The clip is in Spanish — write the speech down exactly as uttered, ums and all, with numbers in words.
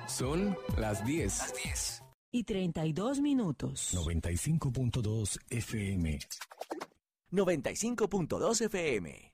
Son las diez. Las diez. Y treinta y dos minutos. noventa y cinco punto dos F M. noventa y cinco punto dos F M.